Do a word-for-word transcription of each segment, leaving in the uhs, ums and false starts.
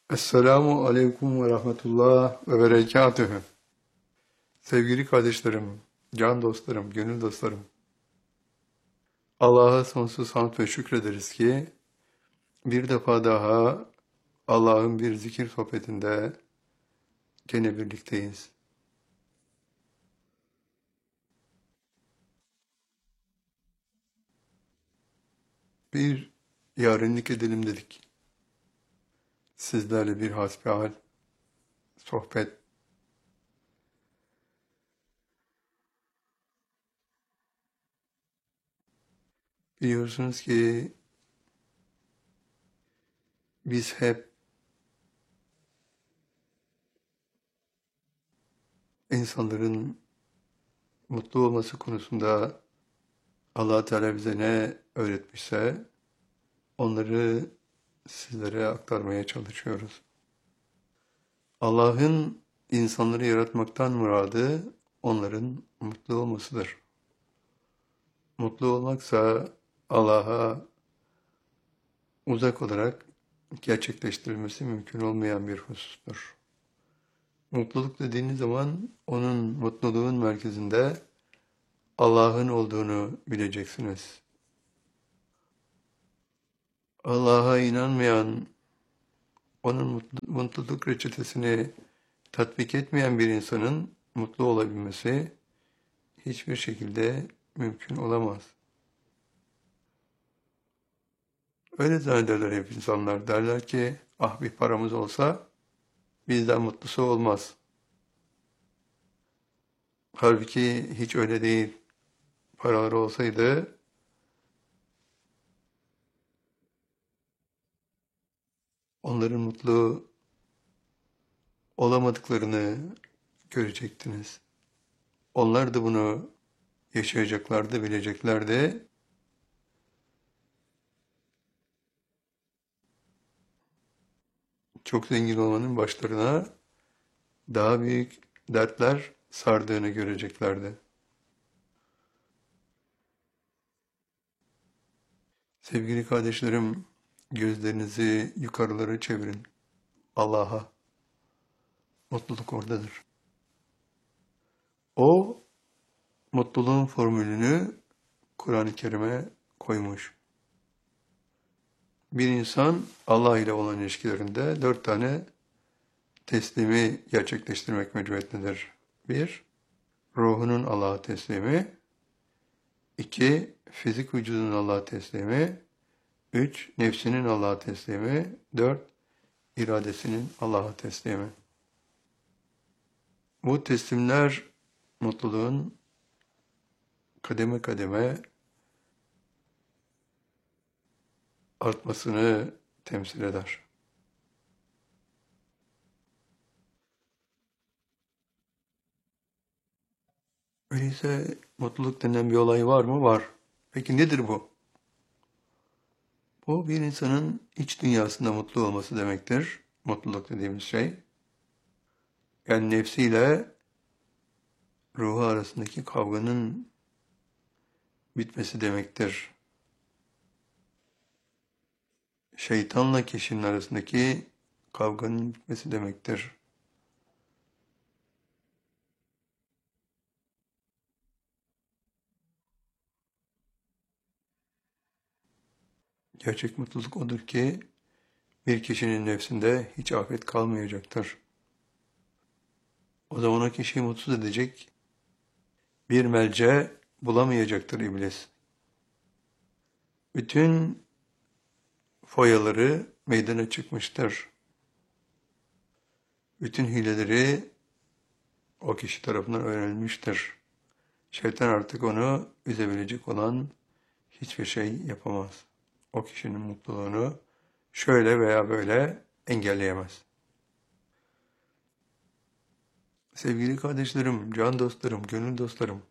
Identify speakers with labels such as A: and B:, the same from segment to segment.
A: Esselamu Aleyküm ve Rahmetullah ve Berekatühü. Sevgili kardeşlerim, can dostlarım, gönül dostlarım. Allah'a sonsuz hamd ve şükrederiz ki bir defa daha Allah'ın bir zikir sohbetinde gene birlikteyiz. Bir yarenlik edelim dedik. Sizlerle bir hasbihal, sohbet. Biliyorsunuz ki biz hep insanların mutlu olması konusunda Allah Teala bize ne öğretmişse onları sizlere aktarmaya çalışıyoruz. Allah'ın insanları yaratmaktan muradı onların mutlu olmasıdır. Mutlu olmaksa Allah'a uzak olarak gerçekleştirilmesi mümkün olmayan bir husustur. Mutluluk dediğiniz zaman onun mutluluğun merkezinde Allah'ın olduğunu bileceksiniz. Allah'a inanmayan, onun mutluluk reçetesini tatbik etmeyen bir insanın mutlu olabilmesi hiçbir şekilde mümkün olamaz. Öyle zannederler hep insanlar. Derler ki, ah bir paramız olsa bizden mutlusu olmaz. Halbuki hiç öyle değil. Paraları olsaydı onların mutlu olamadıklarını görecektiniz. Onlar da bunu yaşayacaklardı, bileceklerdi. Çok zengin olmanın başlarına daha büyük dertler sardığını göreceklerdi. Sevgili kardeşlerim, gözlerinizi yukarılara çevirin. Allah'a. Mutluluk oradadır. O, mutluluğun formülünü Kur'an-ı Kerim'e koymuş. Bir insan Allah ile olan ilişkilerinde dört tane teslimi gerçekleştirmek mecburiyetindedir. Bir, ruhunun Allah'a teslimi. İki, fizik vücudunun Allah'a teslimi. Üç, nefsinin Allah'a teslimi. Dört, iradesinin Allah'a teslimi. Bu teslimler mutluluğun kademe kademe artmasını temsil eder. Öyleyse mutluluk denen bir olay var mı? Var. Peki nedir bu? Bu bir insanın iç dünyasında mutlu olması demektir. Mutluluk dediğimiz şey. Yani nefsiyle ruhu arasındaki kavganın bitmesi demektir. Şeytanla kişinin arasındaki kavganın bitmesi demektir. Gerçek mutluluk odur ki bir kişinin nefsinde hiç afet kalmayacaktır. O zaman o kişiyi mutsuz edecek bir melce bulamayacaktır iblis. Bütün foyaları meydana çıkmıştır. Bütün hileleri o kişi tarafından öğrenilmiştir. Şeytan artık onu üzebilecek olan hiçbir şey yapamaz. O kişinin mutluluğunu şöyle veya böyle engelleyemez. Sevgili kardeşlerim, can dostlarım, gönül dostlarım,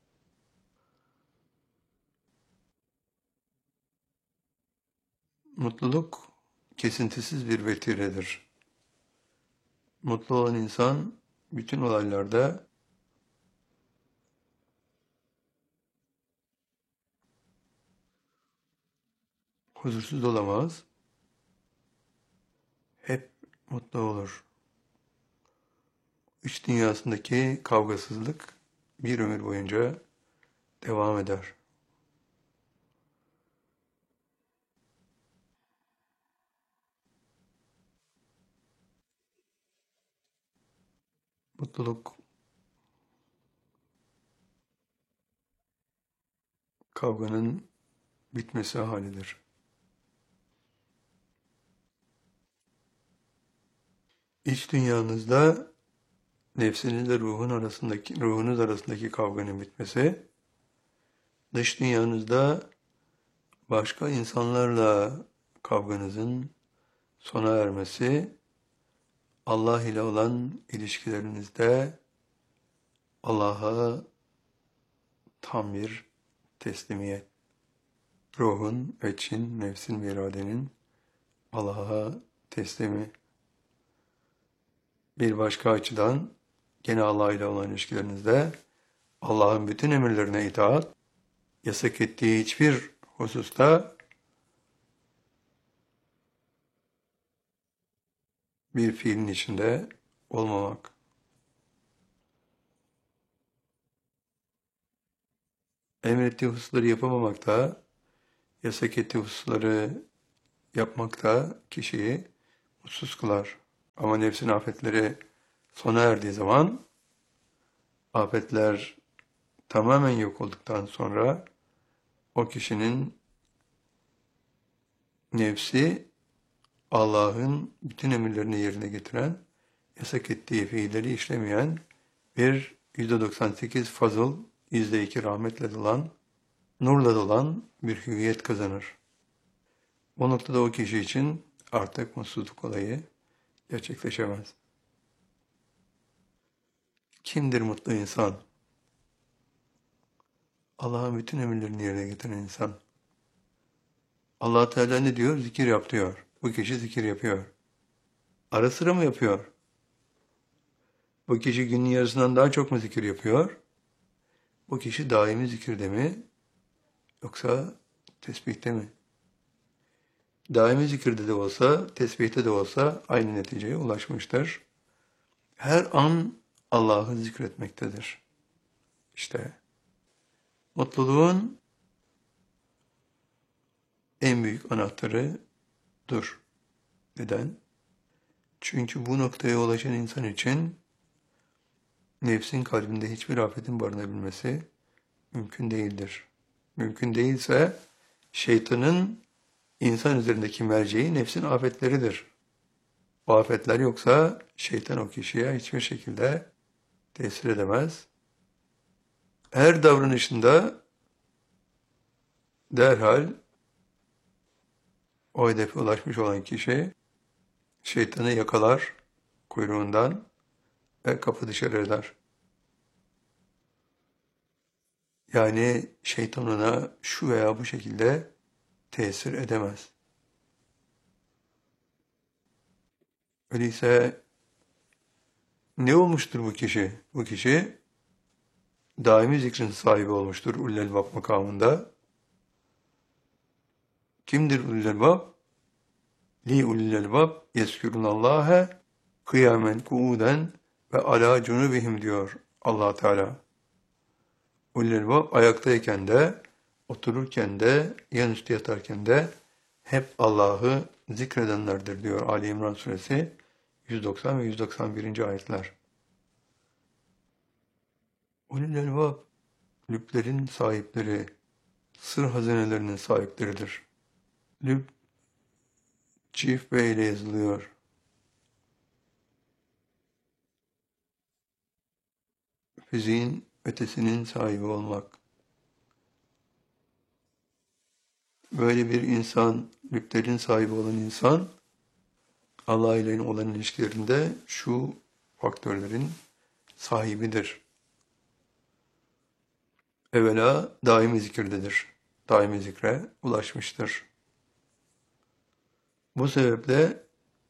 A: mutluluk kesintisiz bir vetiredir. Mutlu olan insan bütün olaylarda huzursuz olamaz. Hep mutlu olur. İç dünyasındaki kavgasızlık bir ömür boyunca devam eder. Mutluluk kavganın bitmesi halidir. İç dünyanızda nefsinizle ruhun arasındaki, ruhunuz arasındaki kavganın bitmesi, dış dünyanızda başka insanlarla kavganızın sona ermesi, Allah ile olan ilişkilerinizde Allah'a tam bir teslimiyet, ruhun ve için, nefsin ve iradenin Allah'a teslimi. Bir başka açıdan gene Allah ile olan ilişkilerinizde Allah'ın bütün emirlerine itaat, yasak ettiği hiçbir hususta bir fiilin içinde olmamak. Emrettiği hususları yapamamak da, yasak ettiği hususları yapmak da kişiyi mutsuz kılar. Ama nefsin afetleri sona erdiği zaman, afetler tamamen yok olduktan sonra o kişinin nefsi Allah'ın bütün emirlerini yerine getiren, yasak ettiği fiilleri işlemeyen bir yüzde doksan sekiz fazıl, yüzde iki rahmetle dolan, nurla dolan bir hüviyet kazanır. O noktada o kişi için artık mutsuzluk olayı gerçekleşemez. Kimdir mutlu insan? Allah'ın bütün emirlerini yerine getiren insan. Allah Teala ne diyor? Zikir yap diyor. Bu kişi zikir yapıyor. Ara sıra mı yapıyor? Bu kişi günün yarısından daha çok mu zikir yapıyor? Bu kişi daimi zikirde mi? Yoksa tesbihte mi? Daimi zikirde de olsa, tesbihte de olsa aynı neticeye ulaşmıştır. Her an Allah'ı zikretmektedir. İşte mutluluğun en büyük anahtarıdır. Neden? Çünkü bu noktaya ulaşan insan için nefsin kalbinde hiçbir afetin barınabilmesi mümkün değildir. Mümkün değilse şeytanın insan üzerindeki merceği nefsin afetleridir. O afetler yoksa şeytan o kişiye hiçbir şekilde tesir edemez. Her davranışında derhal o hedefe ulaşmış olan kişi şeytanı yakalar kuyruğundan ve kapı dışarı eder. Yani şeytan ona şu veya bu şekilde tesir edemez. Öyleyse ne olmuştur bu kişi? Bu kişi daimi zikrin sahibi olmuştur Ulul Elbab makamında. Kimdir Ulul Elbab? Li Ulul Elbab yeskürunallâhe kıyamen kuuden ve alâ cunubihim diyor Allah Teala. Ulul Elbab ayaktayken de, otururken de, yanüstü yatarken de hep Allah'ı zikredenlerdir diyor Ali İmran suresi yüz doksan ve yüz doksan birinci ayetler. Ulul Elbab, lüblerin sahipleri, sır hazinelerinin sahipleridir. Lüb, çift B ile yazılıyor. Fiziğin ötesinin sahibi olmak. Böyle bir insan, lüblerin sahibi olan insan, Allah ile olan ilişkilerinde şu faktörlerin sahibidir. Evvela daimi zikirdedir. Daimi zikre ulaşmıştır. Bu sebeple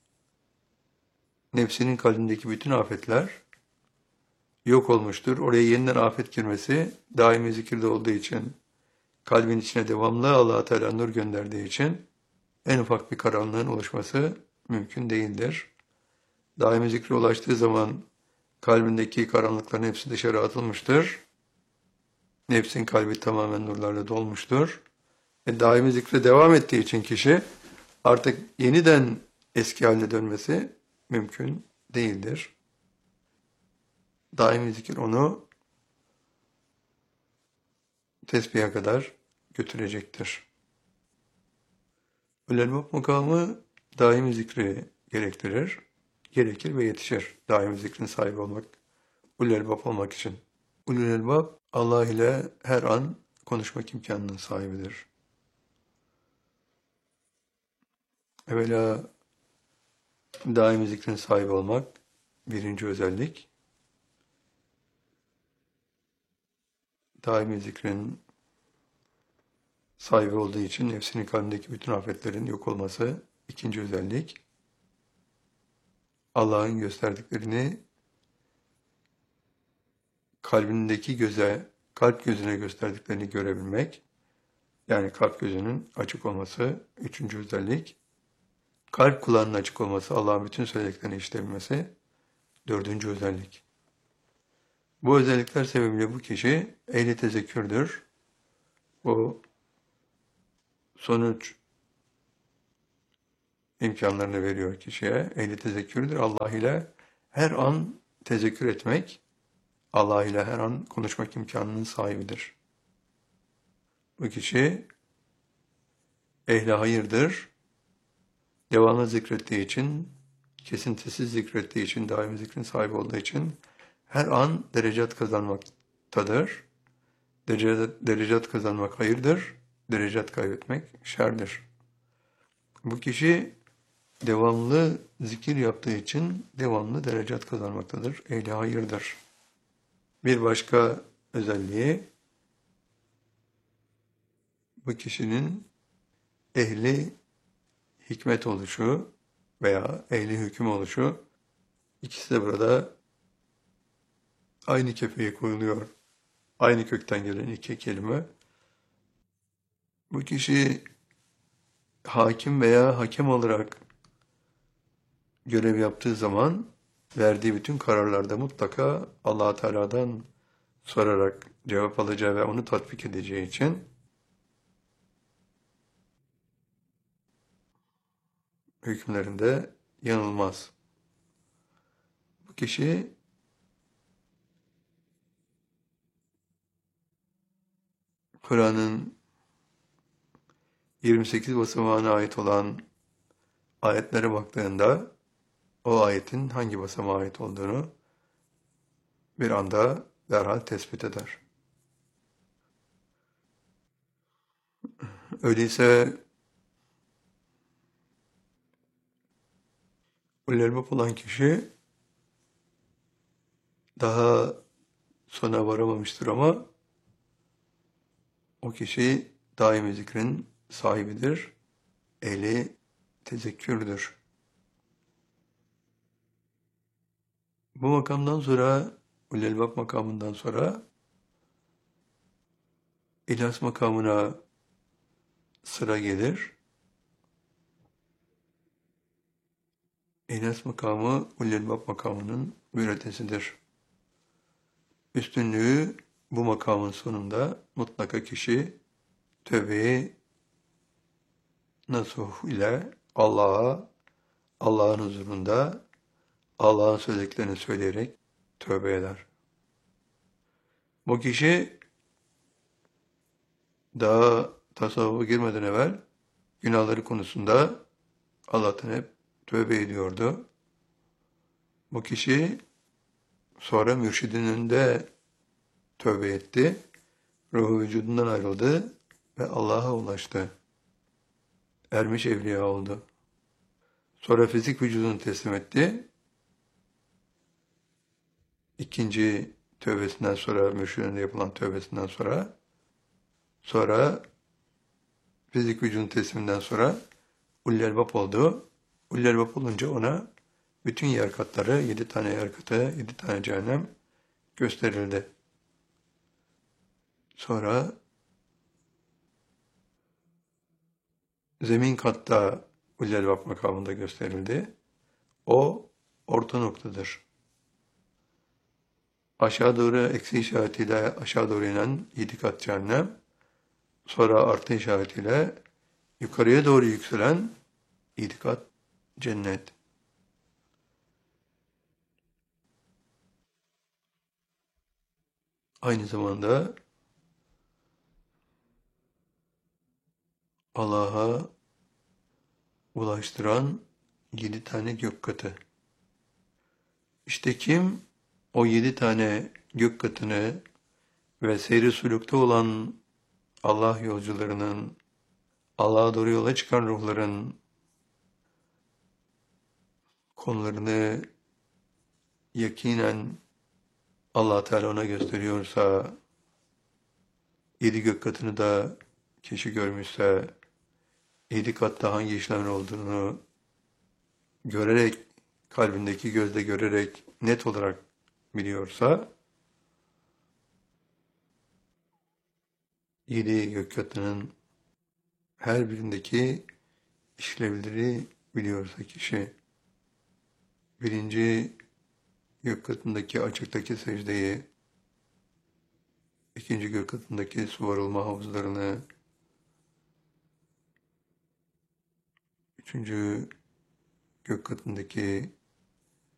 A: nefsinin kalbindeki bütün afetler yok olmuştur. Oraya yeniden afet girmesi daimi zikirde olduğu için, kalbin içine devamlı Allah-u Teala nur gönderdiği için en ufak bir karanlığın oluşması mümkün değildir. Daimi zikre ulaştığı zaman kalbindeki karanlıkların hepsi dışarı atılmıştır. Nefsin kalbi tamamen nurlarla dolmuştur. E, daimi zikre devam ettiği için kişi artık yeniden eski haline dönmesi mümkün değildir. Daimi zikir onu tesbihe kadar götürecektir. Ulelbap makamı daimi zikri gerektirir, gerekir ve yetişir daimi zikrin sahibi olmak, ulelbap olmak için. Ulelbap Allah ile her an konuşmak imkanının sahibidir. Evvela daimi zikrin sahibi olmak birinci özellik. Daimi zikrin sahibi olduğu için nefsinin kalbindeki bütün afetlerin yok olması ikinci özellik. Allah'ın gösterdiklerini kalbindeki göze, kalp gözüne gösterdiklerini görebilmek, yani kalp gözünün açık olması üçüncü özellik. Kalp kulağının açık olması, Allah'ın bütün söylediklerini işitebilmesi dördüncü özellik. Bu özellikler sebebiyle bu kişi ehli tezekkürdür. Bu sonuç imkanlarını veriyor kişiye. Ehli tezekkürdür. Allah ile her an tezekkür etmek, Allah ile her an konuşmak imkanının sahibidir. Bu kişi ehli hayırdır. Devamlı zikrettiği için, kesintisiz zikrettiği için, daimi zikrin sahibi olduğu için her an derecat kazanmaktadır. Derecat, derecat kazanmak hayırdır, derecat kaybetmek şerdir. Bu kişi devamlı zikir yaptığı için devamlı derecat kazanmaktadır. Ehli hayırdır. Bir başka özelliği, bu kişinin ehli hikmet oluşu veya ehli hüküm oluşu, ikisi de burada aynı kefeye koyuluyor. Aynı kökten gelen iki kelime. Bu kişi hakim veya hakem olarak görev yaptığı zaman verdiği bütün kararlarda mutlaka Allah Teala'dan sorarak cevap alacağı ve onu tatbik edeceği için hükümlerinde yanılmaz. Bu kişi Kur'an'ın yirmi sekiz basamağına ait olan ayetlere baktığında o ayetin hangi basamağa ait olduğunu bir anda derhal tespit eder. Öyleyse ulelbap olan kişi daha sona varamamıştır ama o kişi daimi zikrin sahibidir, ehli tezekkürdür. Bu makamdan sonra, ulelbap makamından sonra İhlas makamına sıra gelir. İhlas makamı ulelbap makamının bir ötesidir. Üstünlüğü bu makamın sonunda mutlaka kişi tövbeyi nasuh ile Allah'a, Allah'ın huzurunda Allah'ın söylediklerini söyleyerek tövbe eder. Bu kişi daha tasavvufa girmeden evvel günahları konusunda Allah'tan hep tövbe ediyordu. Bu kişi sonra mürşidinin önünde tövbe etti. Ruhu vücudundan ayrıldı ve Allah'a ulaştı. Ermiş evliya oldu. Sonra fizik vücudunu teslim etti. İkinci tövbesinden sonra, mürşidinde yapılan tövbesinden sonra, sonra fizik vücudun tesliminden sonra ullelbap oldu. Ullelbap olunca ona bütün yer katları, yedi tane yer katı, yedi tane cehennem gösterildi. Sonra zemin katta ullelbap makamında gösterildi. O orta noktadır. Aşağı doğru eksi işaretiyle aşağı doğru inen yedi kat cehennem, sonra artı işaretiyle yukarıya doğru yükselen yedi kat cennet. Aynı zamanda Allah'a ulaştıran yedi tane gök katı. İşte kim o yedi tane gök katını ve seyri sulukta olan Allah yolcularının, Allah'a doğru yola çıkan ruhların konularını yakinen Allah Teala ona gösteriyorsa, yedi gök katını da kişi görmüşse, yedi katta hangi işlemler olduğunu görerek, kalbindeki gözle görerek net olarak biliyorsa, yedi gök katının her birindeki işlevleri biliyorsa kişi, birinci gök katındaki açıktaki secdeyi, ikinci gök katındaki su varılma havuzlarını, üçüncü gök katındaki